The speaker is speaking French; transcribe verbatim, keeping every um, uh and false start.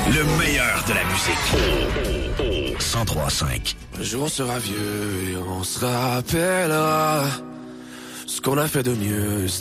Le meilleur de la musique. cent trois cinq. Un jour on sera vieux et on se rappellera ce qu'on a fait de mieux.